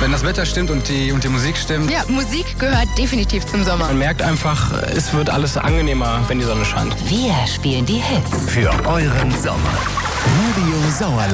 Wenn das Wetter stimmt und die Musik stimmt. Ja, Musik gehört definitiv zum Sommer. Man merkt einfach, es wird alles angenehmer, wenn die Sonne scheint. Wir spielen die Hits für euren Sommer. Radio Sauerland.